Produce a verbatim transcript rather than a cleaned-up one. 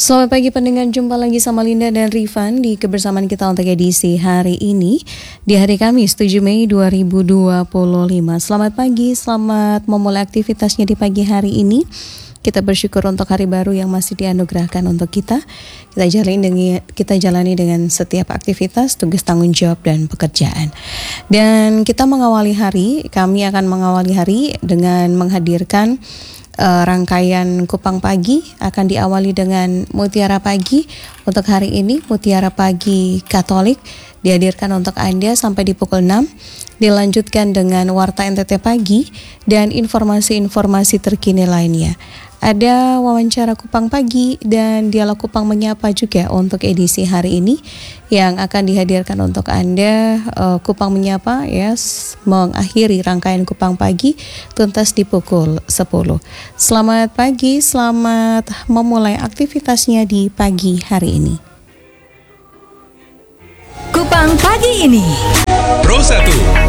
Selamat pagi pendengar, jumpa lagi sama Linda dan Rifan di kebersamaan kita untuk edisi hari ini di hari Kamis tujuh Mei dua ribu dua puluh lima. Selamat pagi, selamat memulai aktivitasnya di pagi hari ini. Kita bersyukur untuk hari baru yang masih dianugerahkan untuk kita. Kita jalani dengan kita jalani dengan setiap aktivitas, tugas, tanggung jawab dan pekerjaan. Dan kita mengawali hari, kami akan mengawali hari dengan menghadirkan Uh, rangkaian Kupang Pagi. Akan diawali dengan Mutiara Pagi. Untuk hari ini Mutiara Pagi Katolik dihadirkan untuk Anda sampai di pukul enam. Dilanjutkan dengan Warta N T T Pagi dan informasi-informasi terkini lainnya. Ada wawancara Kupang Pagi dan dialog Kupang Menyapa juga untuk edisi hari ini yang akan dihadirkan untuk Anda. uh, Kupang Menyapa ya mengakhiri rangkaian Kupang Pagi tuntas di pukul sepuluh. Selamat pagi, selamat memulai aktivitasnya di pagi hari ini. Kupang Pagi ini Pro satu